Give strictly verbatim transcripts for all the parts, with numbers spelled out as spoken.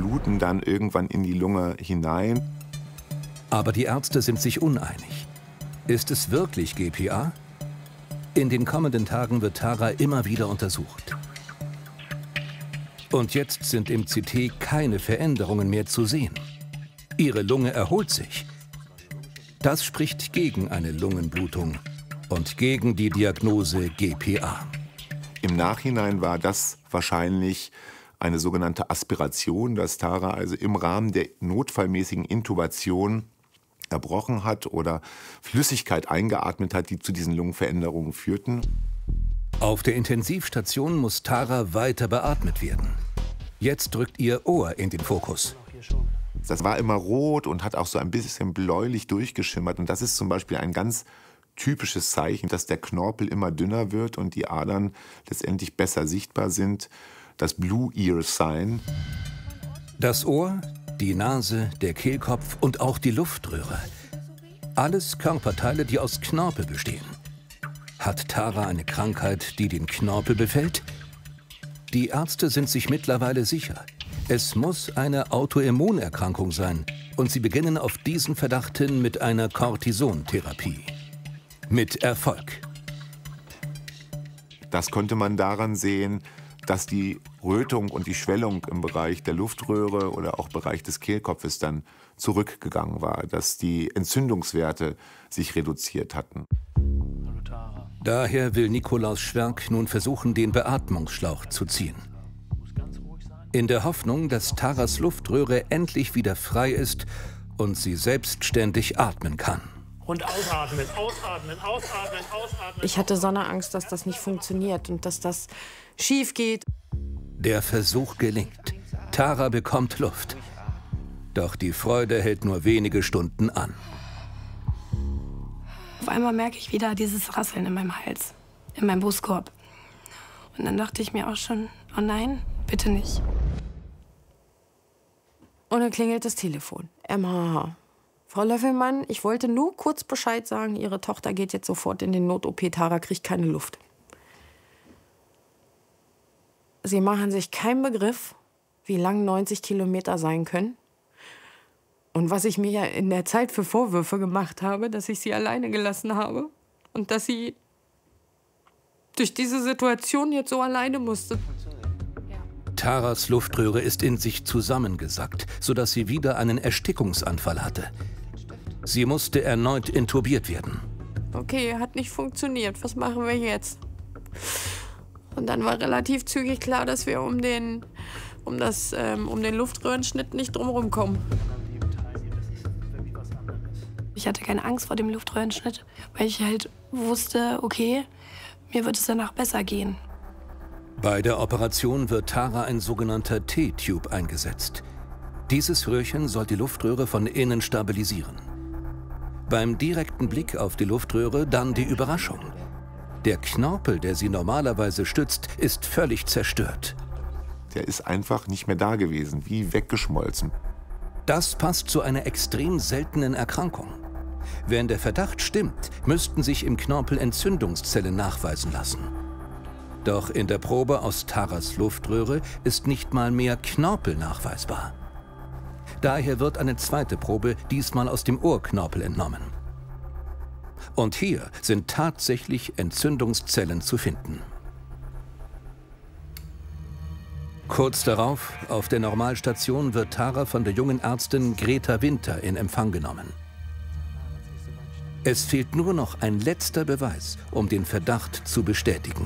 bluten dann irgendwann in die Lunge hinein. Aber die Ärzte sind sich uneinig. Ist es wirklich G P A? In den kommenden Tagen wird Tara immer wieder untersucht. Und jetzt sind im C T keine Veränderungen mehr zu sehen. Ihre Lunge erholt sich. Das spricht gegen eine Lungenblutung und gegen die Diagnose G P A. Im Nachhinein war das wahrscheinlich eine sogenannte Aspiration, dass Tara also im Rahmen der notfallmäßigen Intubation erbrochen hat oder Flüssigkeit eingeatmet hat, die zu diesen Lungenveränderungen führten. Auf der Intensivstation muss Tara weiter beatmet werden. Jetzt drückt ihr Ohr in den Fokus. Das war immer rot und hat auch so ein bisschen bläulich durchgeschimmert. Und das ist zum Beispiel ein ganz typisches Zeichen, dass der Knorpel immer dünner wird und die Adern letztendlich besser sichtbar sind. Das Blue Ear Sign. Das Ohr, die Nase, der Kehlkopf und auch die Luftröhre. Alles Körperteile, die aus Knorpel bestehen. Hat Tara eine Krankheit, die den Knorpel befällt? Die Ärzte sind sich mittlerweile sicher. Es muss eine Autoimmunerkrankung sein. Und sie beginnen auf diesen Verdacht hin mit einer Cortisontherapie. Mit Erfolg. Das konnte man daran sehen, dass die Rötung und die Schwellung im Bereich der Luftröhre oder auch Bereich des Kehlkopfes dann zurückgegangen war, dass die Entzündungswerte sich reduziert hatten. Daher will Nikolaus Schwerk nun versuchen, den Beatmungsschlauch zu ziehen. In der Hoffnung, dass Taras Luftröhre endlich wieder frei ist und sie selbstständig atmen kann. Und ausatmen, ausatmen, ausatmen, ausatmen. Ich hatte so eine Angst, dass das nicht funktioniert und dass das schief geht. Der Versuch gelingt. Tara bekommt Luft. Doch die Freude hält nur wenige Stunden an. Auf einmal merke ich wieder dieses Rasseln in meinem Hals, in meinem Brustkorb. Und dann dachte ich mir auch schon, oh nein, bitte nicht. Und dann klingelt das Telefon. M H H. Frau Löffelmann, ich wollte nur kurz Bescheid sagen, Ihre Tochter geht jetzt sofort in den Not-O P. Tara kriegt keine Luft. Sie machen sich keinen Begriff, wie lang neunzig Kilometer sein können. Und was ich mir ja in der Zeit für Vorwürfe gemacht habe, dass ich sie alleine gelassen habe. Und dass sie durch diese Situation jetzt so alleine musste. Taras Luftröhre ist in sich zusammengesackt, sodass sie wieder einen Erstickungsanfall hatte. Sie musste erneut intubiert werden. Okay, hat nicht funktioniert. Was machen wir jetzt? Und dann war relativ zügig klar, dass wir um den, um das, ähm, um den Luftröhrenschnitt nicht drumherum kommen. Ich hatte keine Angst vor dem Luftröhrenschnitt, weil ich halt wusste, okay, mir wird es danach besser gehen. Bei der Operation wird Tara ein sogenannter T-Tube eingesetzt. Dieses Röhrchen soll die Luftröhre von innen stabilisieren. Beim direkten Blick auf die Luftröhre dann die Überraschung. Der Knorpel, der sie normalerweise stützt, ist völlig zerstört. Der ist einfach nicht mehr da gewesen, wie weggeschmolzen. Das passt zu einer extrem seltenen Erkrankung. Wenn der Verdacht stimmt, müssten sich im Knorpel Entzündungszellen nachweisen lassen. Doch in der Probe aus Taras Luftröhre ist nicht mal mehr Knorpel nachweisbar. Daher wird eine zweite Probe diesmal aus dem Ohrknorpel entnommen. Und hier sind tatsächlich Entzündungszellen zu finden. Kurz darauf, auf der Normalstation, wird Tara von der jungen Ärztin Greta Winter in Empfang genommen. Es fehlt nur noch ein letzter Beweis, um den Verdacht zu bestätigen.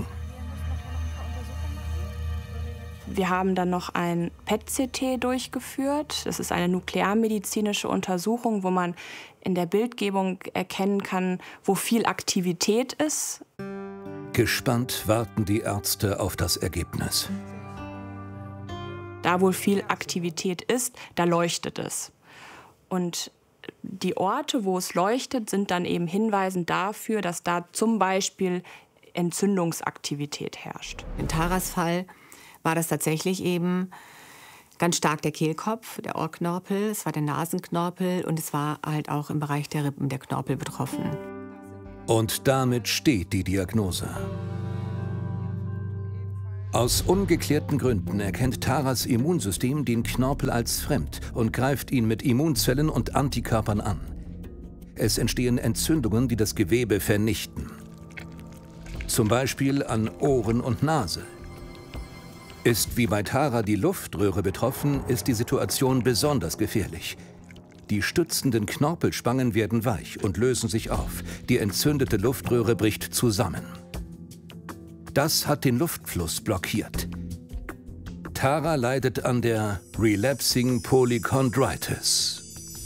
Wir haben dann noch ein P E T C T durchgeführt. Das ist eine nuklearmedizinische Untersuchung, wo man in der Bildgebung erkennen kann, wo viel Aktivität ist. Gespannt warten die Ärzte auf das Ergebnis. Da, wo viel Aktivität ist, da leuchtet es. Und die Orte, wo es leuchtet, sind dann eben hinweisend dafür, dass da zum Beispiel Entzündungsaktivität herrscht. In Taras Fall war das tatsächlich eben ganz stark der Kehlkopf, der Ohrknorpel, es war der Nasenknorpel und es war halt auch im Bereich der Rippen der Knorpel betroffen. Und damit steht die Diagnose. Aus ungeklärten Gründen erkennt Taras Immunsystem den Knorpel als fremd und greift ihn mit Immunzellen und Antikörpern an. Es entstehen Entzündungen, die das Gewebe vernichten. Zum Beispiel an Ohren und Nase. Ist wie bei Tara die Luftröhre betroffen, ist die Situation besonders gefährlich. Die stützenden Knorpelspangen werden weich und lösen sich auf. Die entzündete Luftröhre bricht zusammen. Das hat den Luftfluss blockiert. Tara leidet an der Relapsing Polychondritis.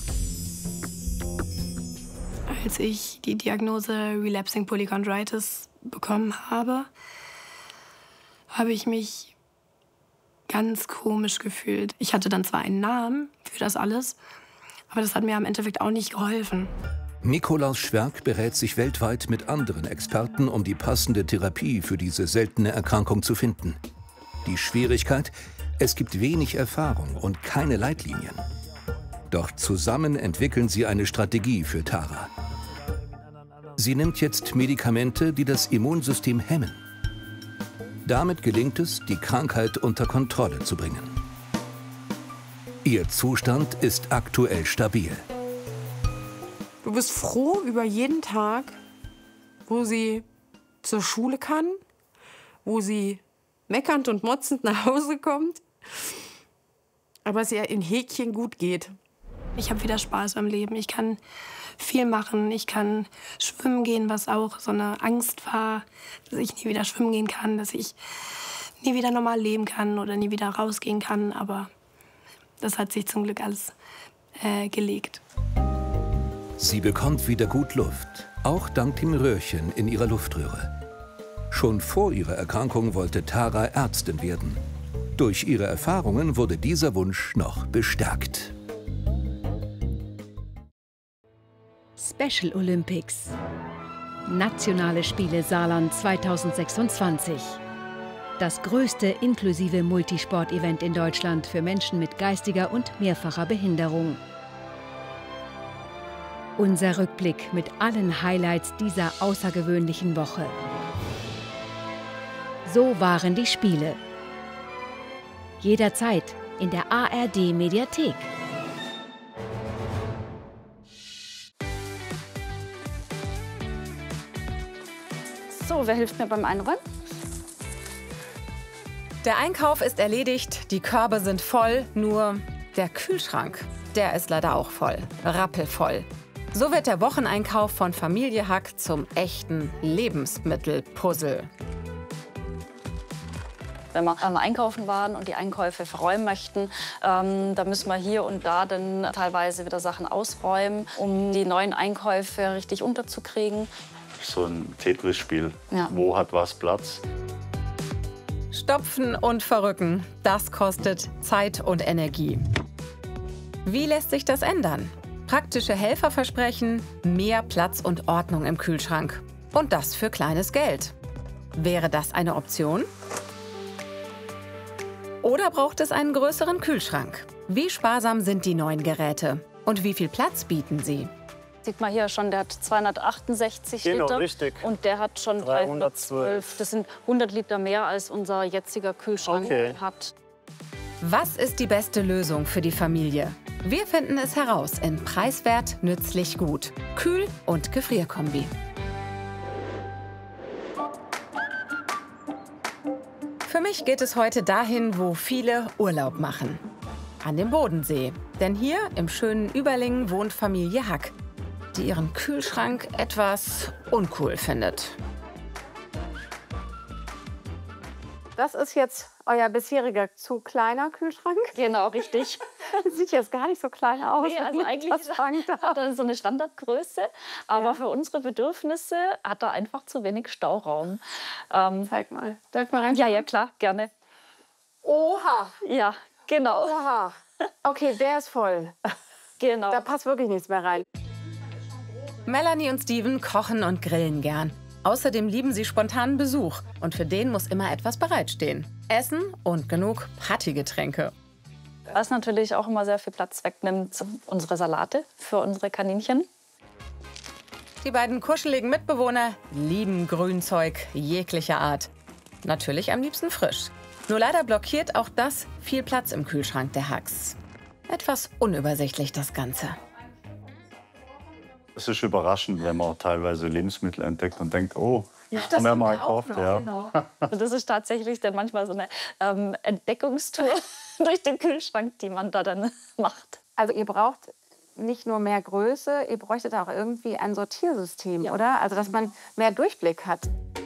Als ich die Diagnose Relapsing Polychondritis bekommen habe, habe ich mich ganz komisch gefühlt. Ich hatte dann zwar einen Namen für das alles, aber das hat mir am Endeffekt auch nicht geholfen. Nikolaus Schwerk berät sich weltweit mit anderen Experten, um die passende Therapie für diese seltene Erkrankung zu finden. Die Schwierigkeit? Es gibt wenig Erfahrung und keine Leitlinien. Doch zusammen entwickeln sie eine Strategie für Tara. Sie nimmt jetzt Medikamente, die das Immunsystem hemmen. Damit gelingt es, die Krankheit unter Kontrolle zu bringen. Ihr Zustand ist aktuell stabil. Du bist froh über jeden Tag, wo sie zur Schule kann, wo sie meckernd und motzend nach Hause kommt, aber es ihr in Häkchen gut geht. Ich habe wieder Spaß am Leben. Ich kann viel machen. Ich kann schwimmen gehen, was auch so eine Angst war, dass ich nie wieder schwimmen gehen kann, dass ich nie wieder normal leben kann oder nie wieder rausgehen kann. Aber das hat sich zum Glück alles äh, gelegt. Sie bekommt wieder gut Luft, auch dank dem Röhrchen in ihrer Luftröhre. Schon vor ihrer Erkrankung wollte Tara Ärztin werden. Durch ihre Erfahrungen wurde dieser Wunsch noch bestärkt. Special Olympics. Nationale Spiele Saarland zweitausendsechsundzwanzig. Das größte inklusive Multisport-Event in Deutschland für Menschen mit geistiger und mehrfacher Behinderung. Unser Rückblick mit allen Highlights dieser außergewöhnlichen Woche. So waren die Spiele. Jederzeit in der A R D-Mediathek. So, wer hilft mir beim Einräumen? Der Einkauf ist erledigt, die Körbe sind voll, nur der Kühlschrank, der ist leider auch voll, rappelvoll. So wird der Wocheneinkauf von Familie Hack zum echten Lebensmittelpuzzle. Wenn wir einmal einkaufen waren und die Einkäufe verräumen möchten, ähm, da müssen wir hier und da dann teilweise wieder Sachen ausräumen, um die neuen Einkäufe richtig unterzukriegen. So ein Tetris-Spiel. Ja. Wo hat was Platz? Stopfen und verrücken, das kostet Zeit und Energie. Wie lässt sich das ändern? Praktische Helfer versprechen mehr Platz und Ordnung im Kühlschrank. Und das für kleines Geld. Wäre das eine Option? Oder braucht es einen größeren Kühlschrank? Wie sparsam sind die neuen Geräte? Und wie viel Platz bieten sie? Sieht man hier schon, der hat zweihundertachtundsechzig Genau, Liter. richtig. Und der hat schon dreihundertzwölf. Das sind hundert Liter mehr, als unser jetziger Kühlschrank Okay. hat. Was ist die beste Lösung für die Familie? Wir finden es heraus in Preiswert, nützlich, gut. Kühl- und Gefrierkombi. Für mich geht es heute dahin, wo viele Urlaub machen. An dem Bodensee. Denn hier im schönen Überlingen wohnt Familie Hack, die ihren Kühlschrank etwas uncool findet. Das ist jetzt euer bisheriger zu kleiner Kühlschrank? Genau, richtig. Das sieht jetzt gar nicht so klein aus. Nee, also eigentlich Was fangt da? hat er so eine Standardgröße, aber ja. Für unsere Bedürfnisse hat er einfach zu wenig Stauraum. Ähm, Zeig mal. Darf ich mal rein? Ja, ja, klar, gerne. Oha! Ja, genau. Oha! Okay, der ist voll. Genau. Da passt wirklich nichts mehr rein. Melanie und Steven kochen und grillen gern. Außerdem lieben sie spontanen Besuch und für den muss immer etwas bereitstehen. Essen und genug Partygetränke. Was natürlich auch immer sehr viel Platz wegnimmt, sind unsere Salate für unsere Kaninchen. Die beiden kuscheligen Mitbewohner lieben Grünzeug jeglicher Art. Natürlich am liebsten frisch. Nur leider blockiert auch das viel Platz im Kühlschrank der Hacks. Etwas unübersichtlich das Ganze. Es ist überraschend, wenn man teilweise Lebensmittel entdeckt und denkt, oh, Ja, haben das wir haben mal wir auch gekauft. noch, Ja. genau. Und das ist tatsächlich dann manchmal so eine ähm, Entdeckungstour durch den Kühlschrank, die man da dann macht. Also ihr braucht nicht nur mehr Größe, ihr bräuchtet auch irgendwie ein Sortiersystem, oder? Also dass man mehr Durchblick hat.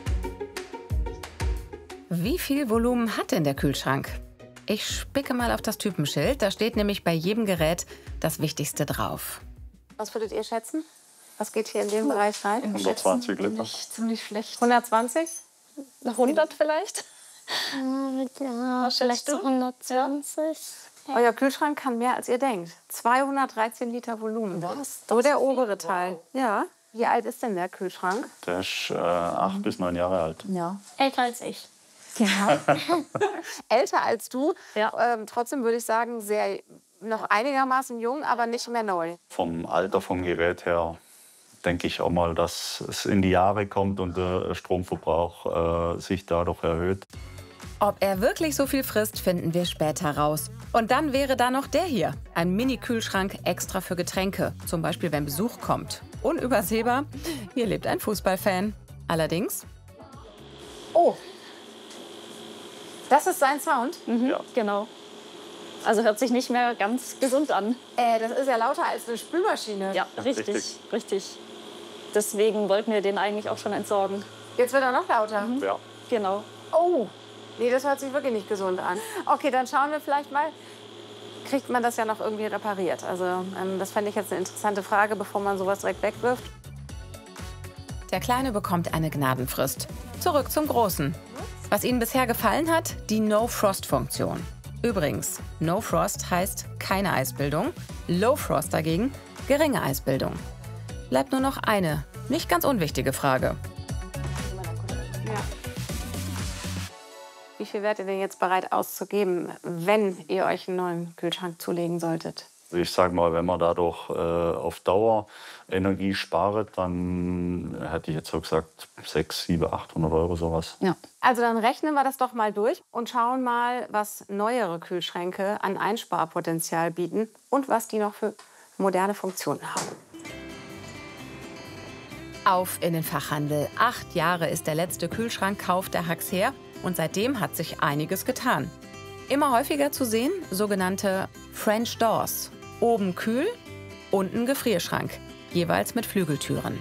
Wie viel Volumen hat denn der Kühlschrank? Ich spicke mal auf das Typenschild. Da steht nämlich bei jedem Gerät das Wichtigste drauf. Was würdet ihr schätzen? Was geht hier in den Bereich rein? hundertzwanzig Liter. Nicht ziemlich schlecht. hundertzwanzig? hundert vielleicht? Ja, vielleicht so hundertzwanzig. Euer Kühlschrank kann mehr, als ihr denkt. zweihundertdreizehn Liter Volumen. Was? So der obere Teil. Ja. Wie alt ist denn der Kühlschrank? Der ist äh, acht bis neun Jahre alt. Ja. Älter als ich. Genau. Älter als du. Ja. Ähm, trotzdem würde ich sagen, sehr noch einigermaßen jung, aber nicht mehr neu. Vom Alter vom Gerät her denke ich auch mal, dass es in die Jahre kommt und der Stromverbrauch äh, sich dadurch erhöht. Ob er wirklich so viel frisst, finden wir später raus. Und dann wäre da noch der hier. Ein Mini-Kühlschrank extra für Getränke. Zum Beispiel, wenn Besuch kommt. Unübersehbar, hier lebt ein Fußballfan. Allerdings... Oh, das ist sein Sound? Mhm, ja. Genau. Also hört sich nicht mehr ganz gesund an. Äh, das ist ja lauter als eine Spülmaschine. Ja, richtig, richtig, richtig. Deswegen wollten wir den eigentlich auch schon entsorgen. Jetzt wird er noch lauter? Mhm. Ja. Genau. Oh, nee, das hört sich wirklich nicht gesund an. Okay, dann schauen wir vielleicht mal, kriegt man das ja noch irgendwie repariert? Also ähm, das fände ich jetzt eine interessante Frage, bevor man sowas direkt wegwirft. Der Kleine bekommt eine Gnadenfrist. Zurück zum Großen. Was Ihnen bisher gefallen hat? Die No-Frost-Funktion. Übrigens, No-Frost heißt keine Eisbildung, Low-Frost dagegen geringe Eisbildung. Bleibt nur noch eine, nicht ganz unwichtige Frage. Ja. Wie viel wärt ihr denn jetzt bereit auszugeben, wenn ihr euch einen neuen Kühlschrank zulegen solltet? Ich sage mal, wenn man dadurch äh, auf Dauer Energie spart, dann hätte ich jetzt so gesagt sechshundert, siebenhundert, achthundert Euro sowas. Ja. Also dann rechnen wir das doch mal durch und schauen mal, was neuere Kühlschränke an Einsparpotenzial bieten und was die noch für moderne Funktionen haben. Auf in den Fachhandel. Acht Jahre ist der letzte Kühlschrankkauf der Hacks her und seitdem hat sich einiges getan. Immer häufiger zu sehen sogenannte French Doors. Oben kühl, unten Gefrierschrank, jeweils mit Flügeltüren.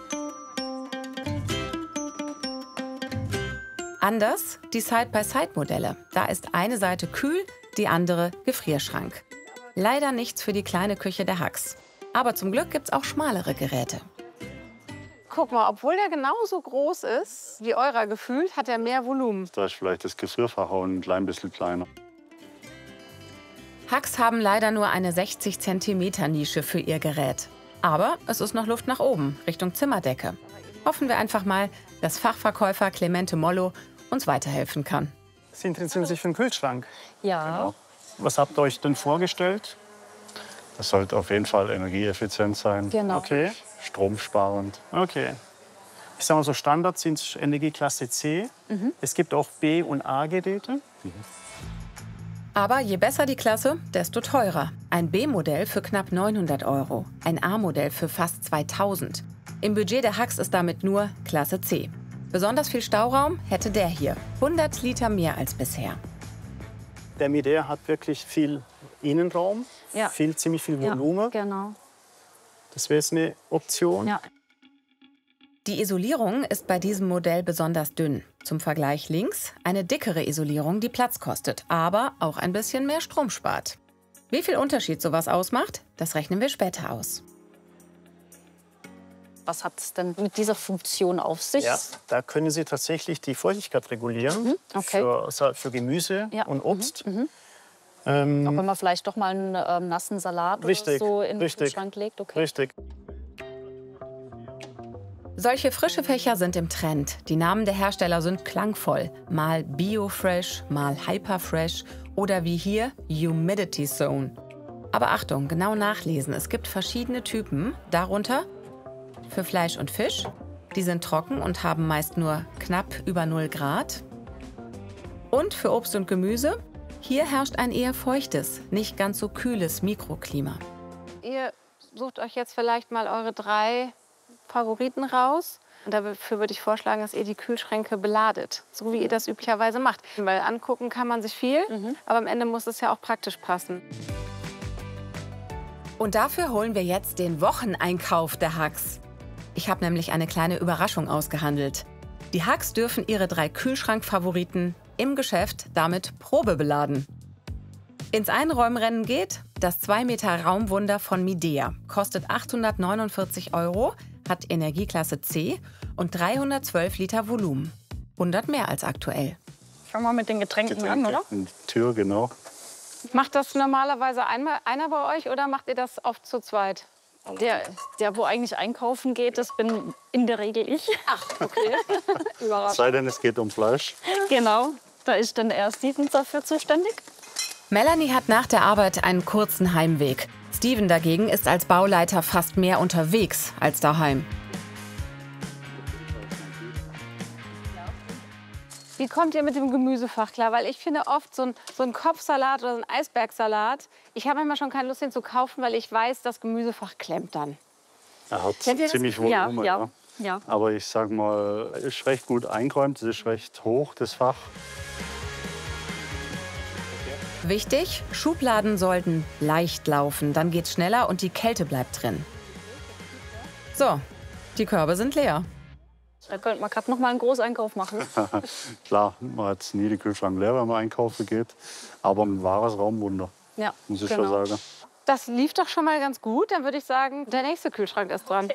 Anders die Side-by-Side-Modelle. Da ist eine Seite kühl, die andere Gefrierschrank. Leider nichts für die kleine Küche der Hacks. Aber zum Glück gibt's auch schmalere Geräte. Guck mal, obwohl der genauso groß ist wie eurer gefühlt, hat er mehr Volumen. Da ist vielleicht das Gefrierfach auch ein klein bisschen kleiner. Hacks haben leider nur eine sechzig Zentimeter Nische für ihr Gerät. Aber es ist noch Luft nach oben, Richtung Zimmerdecke. Hoffen wir einfach mal, dass Fachverkäufer Clemente Mollo uns weiterhelfen kann. Sie interessieren sich für einen Kühlschrank? Ja. Genau. Was habt ihr euch denn vorgestellt? Das sollte auf jeden Fall energieeffizient sein. Genau. Okay. Stromsparend. Okay. Ich sage mal so, Standard sind Energieklasse C. Mhm. Es gibt auch B- und A-Geräte. Mhm. Aber je besser die Klasse, desto teurer. Ein B-Modell für knapp neunhundert Euro, ein A-Modell für fast zweitausend. Im Budget der Hacks ist damit nur Klasse C. Besonders viel Stauraum hätte der hier. hundert Liter mehr als bisher. Der Midea hat wirklich viel Innenraum, Ja. viel, ziemlich viel Volumen. Ja, genau. Das wäre jetzt eine Option. Ja. Die Isolierung ist bei diesem Modell besonders dünn. Zum Vergleich links eine dickere Isolierung, die Platz kostet, aber auch ein bisschen mehr Strom spart. Wie viel Unterschied sowas ausmacht, das rechnen wir später aus. Was hat es denn mit dieser Funktion auf sich? Ja, da können Sie tatsächlich die Feuchtigkeit regulieren Mhm, okay. für, für Gemüse Ja, und Obst. Mhm, mhm. Ähm, Auch wenn man vielleicht doch mal einen ähm, nassen Salat Richtig, oder so in den richtig, Kühlschrank legt. Okay. Richtig. Solche frische Fächer sind im Trend. Die Namen der Hersteller sind klangvoll. Mal Biofresh, mal Hyperfresh oder wie hier Humidity Zone. Aber Achtung, genau nachlesen. Es gibt verschiedene Typen, darunter für Fleisch und Fisch. Die sind trocken und haben meist nur knapp über null Grad. Und für Obst und Gemüse? Hier herrscht ein eher feuchtes, nicht ganz so kühles Mikroklima. Ihr sucht euch jetzt vielleicht mal eure drei Favoriten raus. Und dafür würde ich vorschlagen, dass ihr die Kühlschränke beladet, so wie ihr das üblicherweise macht. Weil angucken kann man sich viel, mhm. aber am Ende muss es ja auch praktisch passen. Und dafür holen wir jetzt den Wocheneinkauf der Hacks. Ich habe nämlich eine kleine Überraschung ausgehandelt. Die Hacks dürfen ihre drei Kühlschrankfavoriten im Geschäft damit Probe beladen. Ins Einräumrennen geht das zwei Meter Raumwunder von Midea. Kostet achthundertneunundvierzig Euro, hat Energieklasse C und dreihundertzwölf Liter Volumen. hundert mehr als aktuell. Fangen wir mit den Getränken Getränke an, oder? Die Tür, genau. Macht das normalerweise einmal einer bei euch oder macht ihr das oft zu zweit? Der, der, wo eigentlich einkaufen geht, das bin in der Regel ich. Ach, okay. Es sei denn, es geht um Fleisch. Genau, da ist dann eher Steven dafür zuständig. Melanie hat nach der Arbeit einen kurzen Heimweg. Steven dagegen ist als Bauleiter fast mehr unterwegs als daheim. Wie kommt ihr mit dem Gemüsefach klar? Weil ich finde oft so ein, so ein Kopfsalat oder so ein Eisbergsalat, ich habe manchmal schon keine Lust, den zu kaufen, weil ich weiß, das Gemüsefach klemmt dann. Er hat Kennt ihr das? ziemlich Volumen, Ja, ja. ja. ja. Aber ich sag mal, es ist recht gut eingeräumt, es ist recht hoch, das Fach. Wichtig, Schubladen sollten leicht laufen, dann geht's schneller und die Kälte bleibt drin. So, die Körbe sind leer. Da könnte man gerade noch mal einen Großeinkauf machen. Klar, man hat nie den Kühlschrank leer, wenn man einkaufen geht. Aber ein wahres Raumwunder, Ja, muss ich genau. schon sagen. Das lief doch schon mal ganz gut. Dann würde ich sagen, der nächste Kühlschrank ist dran.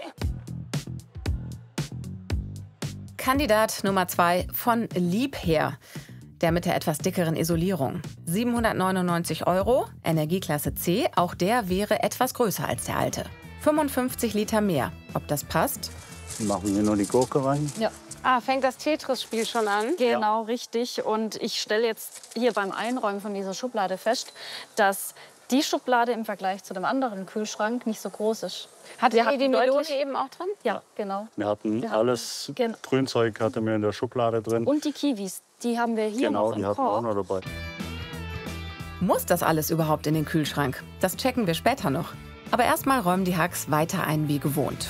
Kandidat Nummer zwei von Liebherr. Der mit der etwas dickeren Isolierung. siebenhundertneunundneunzig Euro, Energieklasse C. Auch der wäre etwas größer als der alte. fünfundfünfzig Liter mehr. Ob das passt? Machen wir nur die Gurke rein. Ja. Ah, fängt das Tetris-Spiel schon an? Genau, richtig. Und ich stelle jetzt hier beim Einräumen von dieser Schublade fest, dass die Schublade im Vergleich zu dem anderen Kühlschrank nicht so groß ist. Hatte Wir ihr die hatten Melone deutlich- eben auch drin? Ja, genau. Wir hatten Wir hatten- alles Genau. Grünzeug hatten wir in der Schublade drin. Und die Kiwis, die haben wir hier Genau, noch die im hatten wir auch Korb. noch dabei. Muss das alles überhaupt in den Kühlschrank? Das checken wir später noch. Aber erstmal räumen die Hacks weiter ein wie gewohnt.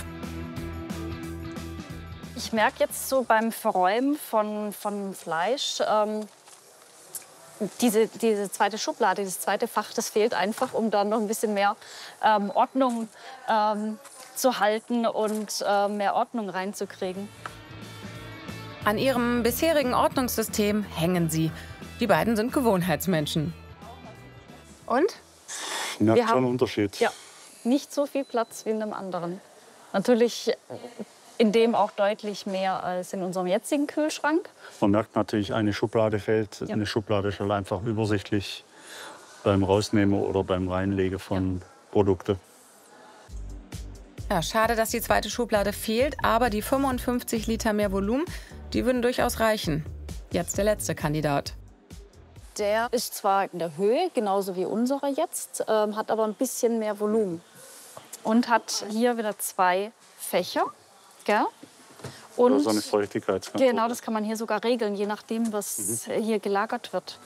Ich merke jetzt so beim Verräumen von, von Fleisch, ähm, diese, diese zweite Schublade, dieses zweite Fach, das fehlt einfach, um dann noch ein bisschen mehr ähm, Ordnung ähm, zu halten und äh, mehr Ordnung reinzukriegen. An ihrem bisherigen Ordnungssystem hängen sie. Die beiden sind Gewohnheitsmenschen. Und? Ich merke Wir schon haben- einen Unterschied. Ja, nicht so viel Platz wie in dem anderen. Natürlich in dem auch deutlich mehr als in unserem jetzigen Kühlschrank. Man merkt natürlich, eine Schublade fehlt. Ja. Eine Schublade ist halt einfach übersichtlich beim Rausnehmen oder beim Reinlegen von Produkten. Ja, schade, dass die zweite Schublade fehlt, aber die fünfundfünfzig Liter mehr Volumen, die würden durchaus reichen. Jetzt der letzte Kandidat. Der ist zwar in der Höhe, genauso wie unserer jetzt, ähm, hat aber ein bisschen mehr Volumen. Und hat hier wieder zwei Fächer. Gell? Und Oder so eine Feuchtigkeitskontrolle. genau, das kann man hier sogar regeln, je nachdem, was Mhm. hier gelagert wird.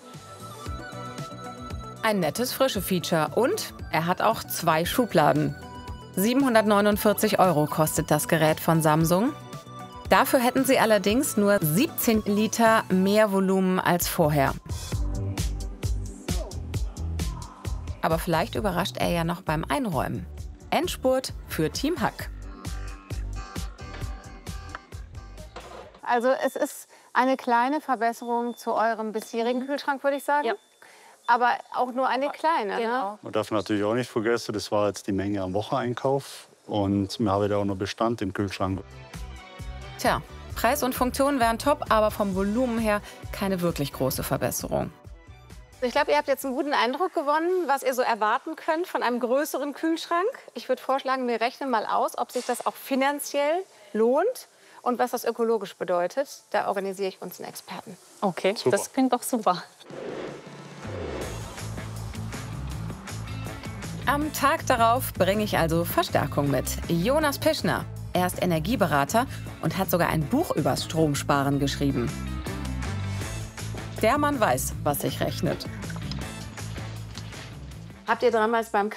Ein nettes frische Feature und er hat auch zwei Schubladen. siebenhundertneunundvierzig Euro kostet das Gerät von Samsung. Dafür hätten sie allerdings nur siebzehn Liter mehr Volumen als vorher. Aber vielleicht überrascht er ja noch beim Einräumen. Endspurt für Team Hack. Also es ist eine kleine Verbesserung zu eurem bisherigen Kühlschrank, würde ich sagen. Ja. Aber auch nur eine kleine. Genau. Ne? Man darf natürlich auch nicht vergessen, das war jetzt die Menge am Wocheneinkauf. Und wir haben da auch noch Bestand im Kühlschrank. Tja, Preis und Funktion wären top, aber vom Volumen her keine wirklich große Verbesserung. Ich glaube, ihr habt jetzt einen guten Eindruck gewonnen, was ihr so erwarten könnt von einem größeren Kühlschrank. Ich würde vorschlagen, wir rechnen mal aus, ob sich das auch finanziell lohnt und was das ökologisch bedeutet. Da organisiere ich uns einen Experten. Okay, Super. das klingt doch super. Am Tag darauf bringe ich also Verstärkung mit. Jonas Pischner. Er ist Energieberater und hat sogar ein Buch übers Stromsparen geschrieben. Der Mann weiß, was sich rechnet. Habt ihr damals beim